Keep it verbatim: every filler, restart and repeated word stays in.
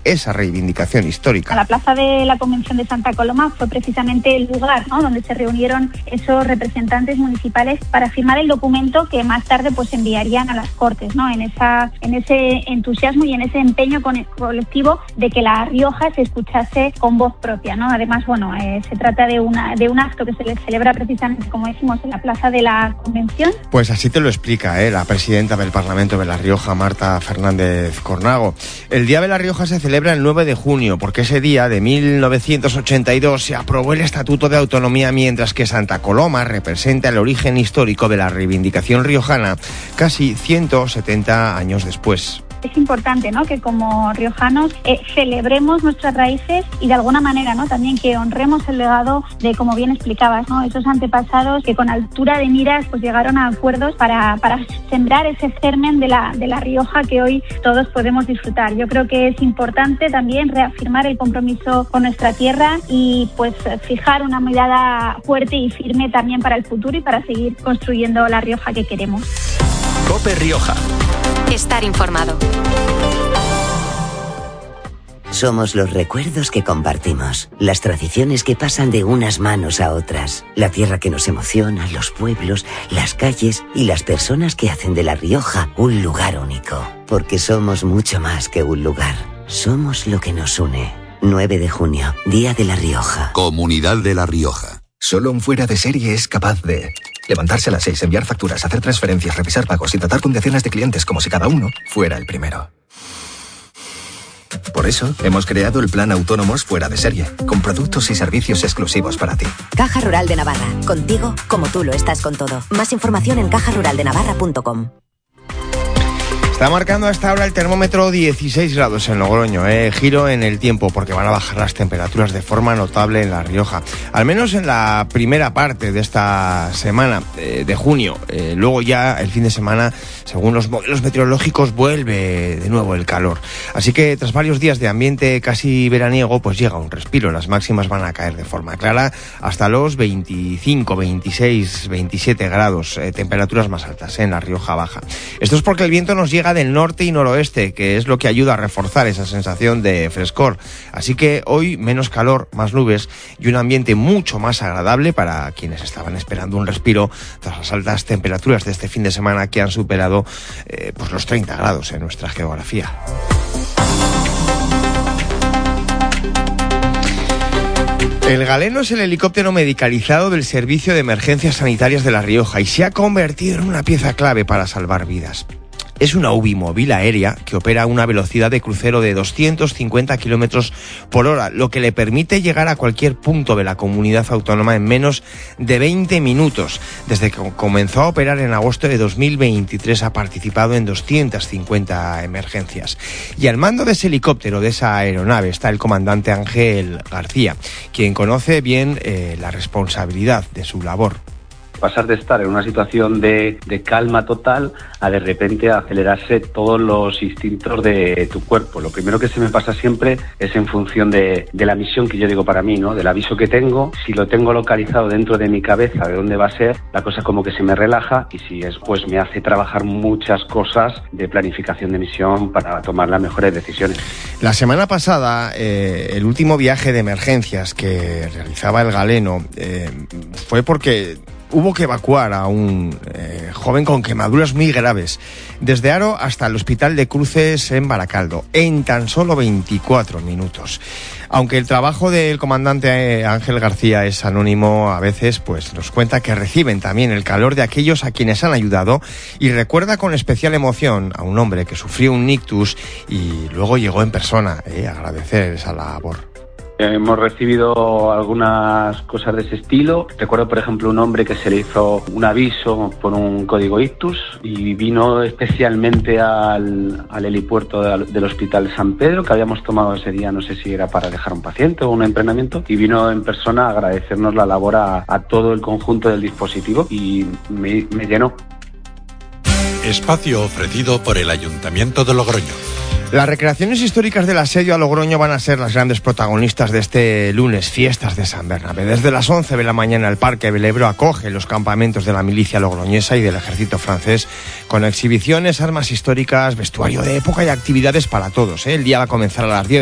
esa reivindicación histórica. La plaza de la Convención de Santa Coloma fue precisamente el lugar, ¿no?, donde se reunieron esos representantes municipales para firmar el documento que más tarde pues enviarían a las Cortes, ¿no?, en esa en ese entusiasmo y en ese empeño colectivo de que La Rioja se escuchase con voz propia, ¿no? Además, bueno, eh, se trata de una de un acto que se le celebra precisamente, como decimos, en la plaza de la Convención. Pues así te lo explica ¿eh? la presidenta del Parlamento de La Rioja, Marta Fernández Cornago. El Día de La Rioja se celebra el nueve de junio, porque ese día de mil novecientos ochenta y dos se aprobó el Estatuto de Autonomía, mientras que Santa Coloma representa el origen histórico de la reivindicación riojana casi ciento setenta años después. Es importante, ¿no?, que como riojanos eh, celebremos nuestras raíces y de alguna manera, ¿no?, también que honremos el legado de, como bien explicabas, ¿no?, esos antepasados que con altura de miras pues llegaron a acuerdos para, para sembrar ese germen de la, de la Rioja que hoy todos podemos disfrutar. Yo creo que es importante también reafirmar el compromiso con nuestra tierra y pues fijar una mirada fuerte y firme también para el futuro y para seguir construyendo la Rioja que queremos. COPE Rioja. Estar informado. Somos los recuerdos que compartimos, las tradiciones que pasan de unas manos a otras, la tierra que nos emociona, los pueblos, las calles y las personas que hacen de La Rioja un lugar único. Porque somos mucho más que un lugar. Somos lo que nos une. nueve de junio, Día de La Rioja. Comunidad de La Rioja. Solo un fuera de serie es capaz de levantarse a las seis, enviar facturas, hacer transferencias, revisar pagos y tratar con decenas de clientes como si cada uno fuera el primero. Por eso, hemos creado el Plan Autónomos Fuera de Serie, con productos y servicios exclusivos para ti. Caja Rural de Navarra. Contigo, como tú lo estás con todo. Más información en caja rural de navarra punto com. Está marcando hasta ahora el termómetro dieciséis grados en Logroño, eh. Giro en el tiempo porque van a bajar las temperaturas de forma notable en La Rioja, al menos en la primera parte de esta semana eh, de junio. Eh, luego ya el fin de semana, según los modelos meteorológicos, vuelve de nuevo el calor. Así que tras varios días de ambiente casi veraniego, pues llega un respiro. Las máximas van a caer de forma clara hasta los veinticinco, veintiséis, veintisiete grados, eh, temperaturas más altas eh, en La Rioja Baja. Esto es porque el viento nos llega del norte y noroeste, que es lo que ayuda a reforzar esa sensación de frescor. Así que hoy menos calor, más nubes y un ambiente mucho más agradable para quienes estaban esperando un respiro tras las altas temperaturas de este fin de semana que han superado eh, pues los treinta grados en nuestra geografía. El Galeno es el helicóptero medicalizado del Servicio de Emergencias Sanitarias de La Rioja y se ha convertido en una pieza clave para salvar vidas. Es una U B I móvil aérea que opera a una velocidad de crucero de doscientos cincuenta kilómetros por hora, lo que le permite llegar a cualquier punto de la comunidad autónoma en menos de veinte minutos. Desde que comenzó a operar en agosto de dos mil veintitrés ha participado en doscientas cincuenta emergencias. Y al mando de ese helicóptero, de esa aeronave, está el comandante Ángel García, quien conoce bien eh, la responsabilidad de su labor. Pasar de estar en una situación de, de calma total a de repente acelerarse todos los instintos de tu cuerpo. Lo primero que se me pasa siempre es en función de, de la misión que yo digo para mí, ¿no? Del aviso que tengo. Si lo tengo localizado dentro de mi cabeza de dónde va a ser, la cosa como que se me relaja y si después me hace trabajar muchas cosas de planificación de misión para tomar las mejores decisiones. La semana pasada, eh, el último viaje de emergencias que realizaba el Galeno eh, fue porque hubo que evacuar a un eh, joven con quemaduras muy graves desde Haro hasta el Hospital de Cruces en Baracaldo en tan solo veinticuatro minutos. Aunque el trabajo del comandante Ángel García es anónimo a veces, pues nos cuenta que reciben también el calor de aquellos a quienes han ayudado y recuerda con especial emoción a un hombre que sufrió un ictus y luego llegó en persona eh, a agradecer esa labor. Hemos recibido algunas cosas de ese estilo. Recuerdo, por ejemplo, un hombre que se le hizo un aviso por un código ictus y vino especialmente al, al helipuerto de, del Hospital San Pedro, que habíamos tomado ese día, no sé si era para dejar un paciente o un entrenamiento, y vino en persona a agradecernos la labor a, a todo el conjunto del dispositivo y me, me llenó. Espacio ofrecido por el Ayuntamiento de Logroño. Las recreaciones históricas del asedio a Logroño van a ser las grandes protagonistas de este lunes, fiestas de San Bernabé. Desde las once de la mañana el Parque del Ebro acoge los campamentos de la milicia logroñesa y del ejército francés con exhibiciones, armas históricas, vestuario de época y actividades para todos, ¿eh? El día va a comenzar a las diez